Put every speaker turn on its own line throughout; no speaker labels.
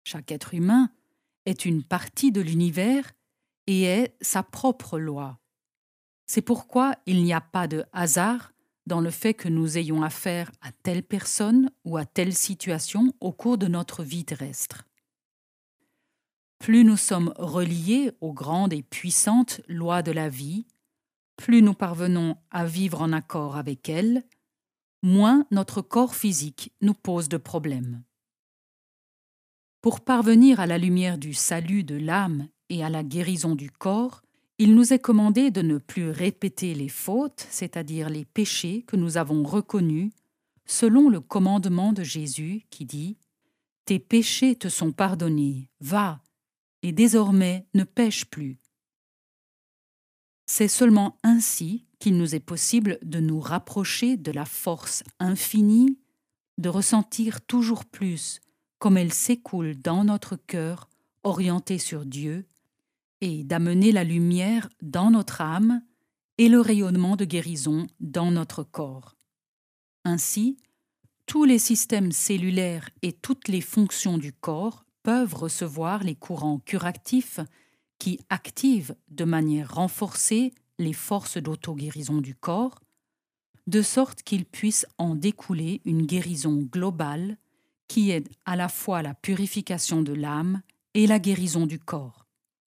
Chaque être humain est une partie de l'univers et est sa propre loi. C'est pourquoi il n'y a pas de hasard dans le fait que nous ayons affaire à telle personne ou à telle situation au cours de notre vie terrestre. Plus nous sommes reliés aux grandes et puissantes lois de la vie, plus nous parvenons à vivre en accord avec elles, moins notre corps physique nous pose de problèmes. Pour parvenir à la lumière du salut de l'âme et à la guérison du corps, il nous est commandé de ne plus répéter les fautes, c'est-à-dire les péchés que nous avons reconnus, selon le commandement de Jésus qui dit « Tes péchés te sont pardonnés, va, et désormais ne pêche plus. » C'est seulement ainsi qu'il nous est possible de nous rapprocher de la force infinie, de ressentir toujours plus comme elle s'écoule dans notre cœur orienté sur Dieu, et d'amener la lumière dans notre âme et le rayonnement de guérison dans notre corps. Ainsi, tous les systèmes cellulaires et toutes les fonctions du corps peuvent recevoir les courants curatifs qui activent de manière renforcée les forces d'auto-guérison du corps, de sorte qu'il puisse en découler une guérison globale qui aide à la fois la purification de l'âme et la guérison du corps.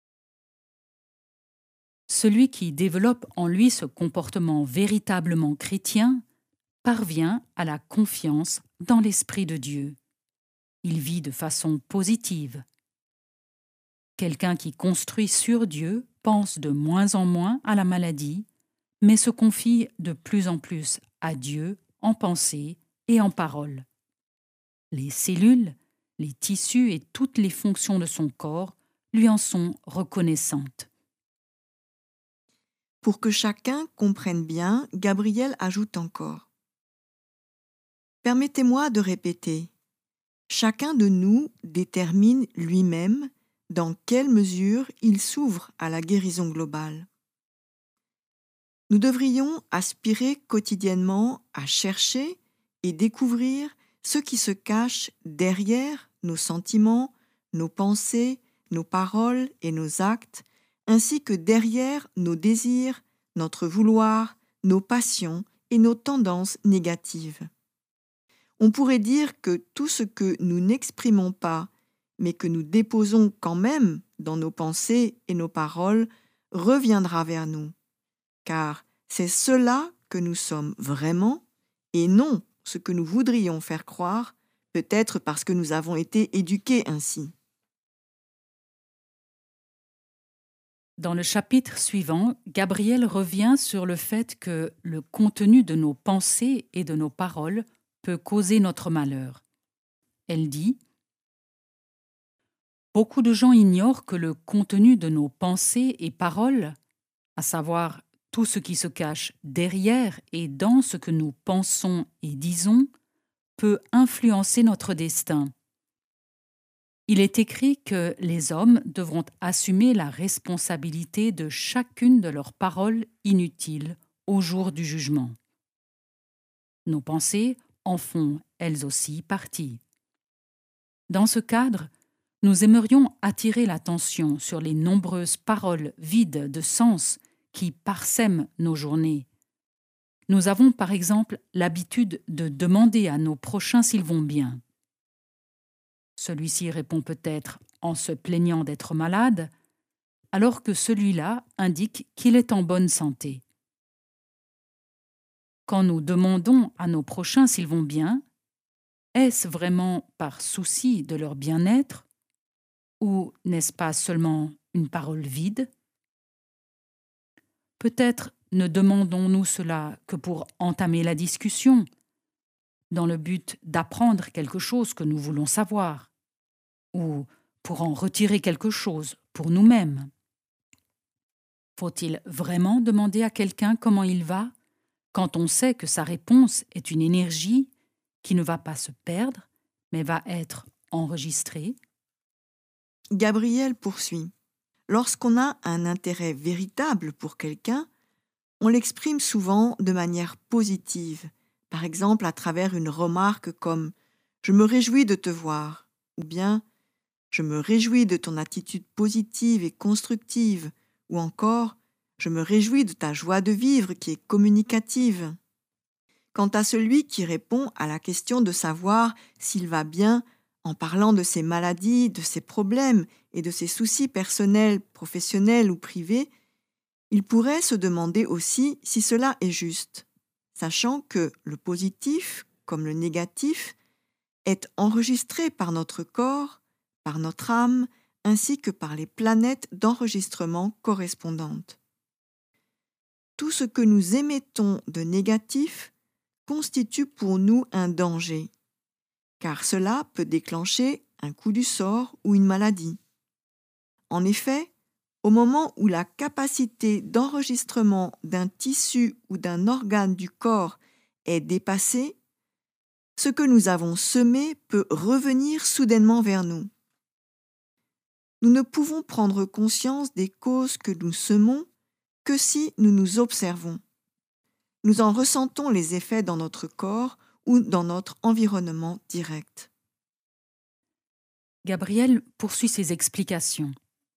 Celui qui développe en lui ce comportement véritablement chrétien parvient à la confiance dans l'Esprit de Dieu. Il vit de façon positive. Quelqu'un qui construit sur Dieu pense de moins en moins à la maladie, mais se confie de plus en plus à Dieu en pensée et en parole. Les cellules, les tissus et toutes les fonctions de son corps lui en sont reconnaissantes.
Pour que chacun comprenne bien, Gabriel ajoute encore « Permettez-moi de répéter, chacun de nous détermine lui-même dans quelle mesure il s'ouvre à la guérison globale. Nous devrions aspirer quotidiennement à chercher et découvrir ce qui se cache derrière nos sentiments, nos pensées, nos paroles et nos actes, ainsi que derrière nos désirs, notre vouloir, nos passions et nos tendances négatives. On pourrait dire que tout ce que nous n'exprimons pas, mais que nous déposons quand même dans nos pensées et nos paroles, reviendra vers nous, car c'est cela que nous sommes vraiment et non ce que nous voudrions faire croire, peut-être parce que nous avons été éduqués ainsi.
Dans le chapitre suivant, Gabriel revient sur le fait que le contenu de nos pensées et de nos paroles peut causer notre malheur. Elle dit « Beaucoup de gens ignorent que le contenu de nos pensées et paroles, à savoir tout ce qui se cache derrière et dans ce que nous pensons et disons, peut influencer notre destin. Il est écrit que les hommes devront assumer la responsabilité de chacune de leurs paroles inutiles au jour du jugement. Nos pensées en font elles aussi partie. Dans ce cadre, nous aimerions attirer l'attention sur les nombreuses paroles vides de sens qui parsèment nos journées. Nous avons par exemple l'habitude de demander à nos prochains s'ils vont bien. Celui-ci répond peut-être en se plaignant d'être malade, alors que celui-là indique qu'il est en bonne santé. Quand nous demandons à nos prochains s'ils vont bien, est-ce vraiment par souci de leur bien-être ou n'est-ce pas seulement une parole vide? Peut-être ne demandons-nous cela que pour entamer la discussion, dans le but d'apprendre quelque chose que nous voulons savoir, ou pour en retirer quelque chose pour nous-mêmes. Faut-il vraiment demander à quelqu'un comment il va, quand on sait que sa réponse est une énergie qui ne va pas se perdre, mais va être enregistrée?
Gabriel poursuit. Lorsqu'on a un intérêt véritable pour quelqu'un, on l'exprime souvent de manière positive, par exemple à travers une remarque comme « Je me réjouis de te voir » ou bien « je me réjouis de ton attitude positive et constructive, ou encore, je me réjouis de ta joie de vivre qui est communicative. Quant à celui qui répond à la question de savoir s'il va bien en parlant de ses maladies, de ses problèmes et de ses soucis personnels, professionnels ou privés, il pourrait se demander aussi si cela est juste, sachant que le positif, comme le négatif, est enregistré par notre corps, par notre âme, ainsi que par les planètes d'enregistrement correspondantes. Tout ce que nous émettons de négatif constitue pour nous un danger, car cela peut déclencher un coup du sort ou une maladie. En effet, au moment où la capacité d'enregistrement d'un tissu ou d'un organe du corps est dépassée, ce que nous avons semé peut revenir soudainement vers nous. Nous ne pouvons prendre conscience des causes que nous semons que si nous nous observons. Nous en ressentons les effets dans notre corps ou dans notre environnement direct.
Gabriel poursuit ses explications.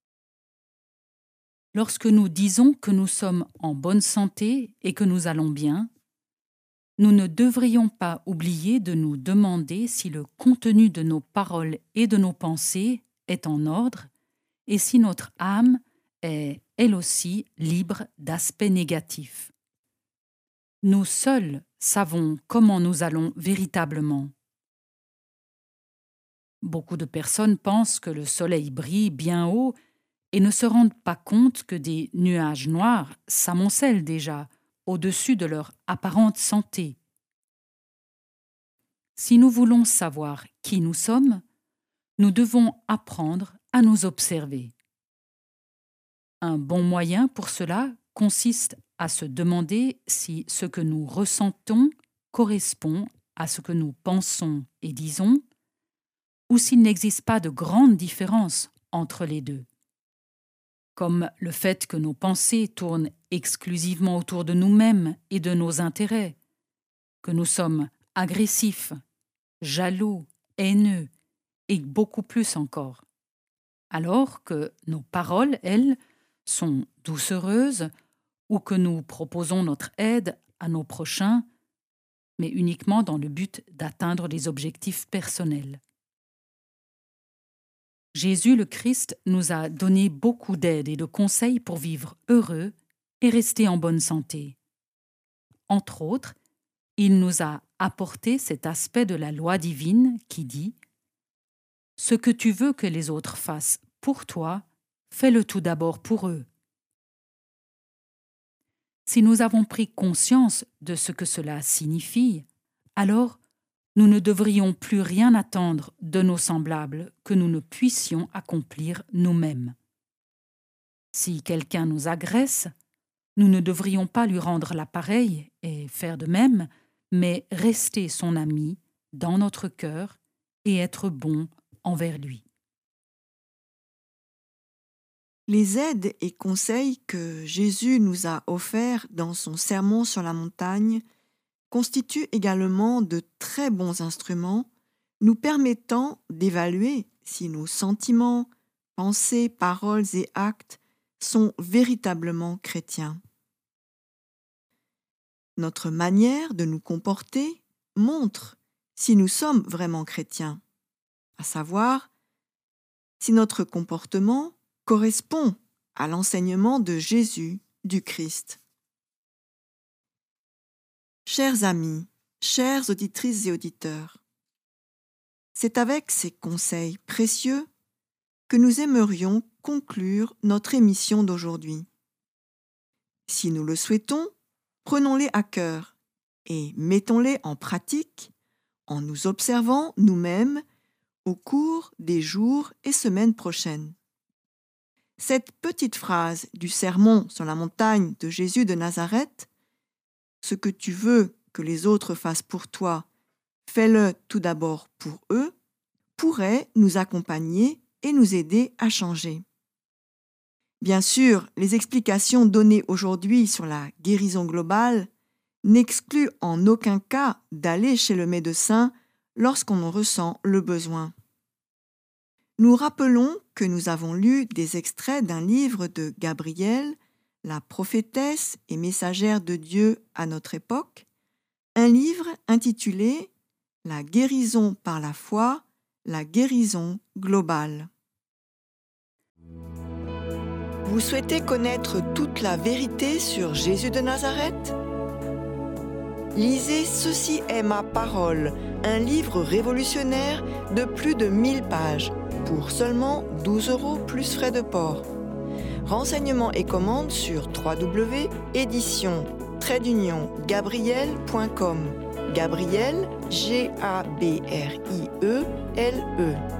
Lorsque nous disons que nous sommes en bonne santé et que nous allons bien, nous ne devrions pas oublier de nous demander si le contenu de nos paroles et de nos pensées est en ordre et si notre âme est, elle aussi, libre d'aspects négatifs. Nous seuls savons comment nous allons véritablement. Beaucoup de personnes pensent que le soleil brille bien haut et ne se rendent pas compte que des nuages noirs s'amoncellent déjà au-dessus de leur apparente santé. Si nous voulons savoir qui nous sommes, nous devons apprendre à nous observer. Un bon moyen pour cela consiste à se demander si ce que nous ressentons correspond à ce que nous pensons et disons, ou s'il n'existe pas de grande différence entre les deux. Comme le fait que nos pensées tournent exclusivement autour de nous-mêmes et de nos intérêts, que nous sommes agressifs, jaloux, haineux et beaucoup plus encore, alors que nos paroles, elles, sont doucereuses ou que nous proposons notre aide à nos prochains, mais uniquement dans le but d'atteindre des objectifs personnels. Jésus le Christ nous a donné beaucoup d'aide et de conseils pour vivre heureux et rester en bonne santé. Entre autres, il nous a apporté cet aspect de la loi divine qui dit « Ce que tu veux que les autres fassent pour toi, fais-le tout d'abord pour eux. » Si nous avons pris conscience de ce que cela signifie, alors nous ne devrions plus rien attendre de nos semblables que nous ne puissions accomplir nous-mêmes. Si quelqu'un nous agresse, nous ne devrions pas lui rendre l'appareil et faire de même, mais rester son ami dans notre cœur et être bon envers lui.
Les aides et conseils que Jésus nous a offerts dans son sermon sur la montagne constituent également de très bons instruments nous permettant d'évaluer si nos sentiments, pensées, paroles et actes sont véritablement chrétiens. Notre manière de nous comporter montre si nous sommes vraiment chrétiens, à savoir si notre comportement correspond à l'enseignement de Jésus, du Christ. Chers amis, chères auditrices et auditeurs, c'est avec ces conseils précieux que nous aimerions conclure notre émission d'aujourd'hui. Si nous le souhaitons, prenons-les à cœur et mettons-les en pratique en nous observant nous-mêmes au cours des jours et semaines prochaines. Cette petite phrase du sermon sur la montagne de Jésus de Nazareth, « Ce que tu veux que les autres fassent pour toi, fais-le tout d'abord pour eux », pourrait nous accompagner et nous aider à changer. Bien sûr, les explications données aujourd'hui sur la guérison globale n'excluent en aucun cas d'aller chez le médecin lorsqu'on en ressent le besoin. Nous rappelons que nous avons lu des extraits d'un livre de Gabrielle, la prophétesse et messagère de Dieu à notre époque, un livre intitulé « La guérison par la foi, la guérison globale ». Vous souhaitez connaître toute la vérité sur Jésus de Nazareth ? Lisez Ceci est ma parole, un livre révolutionnaire de plus de 1000 pages, pour seulement 12 € plus frais de port. Renseignements et commandes sur www.édition-gabrielle.com. Gabrielle, Gabrielle.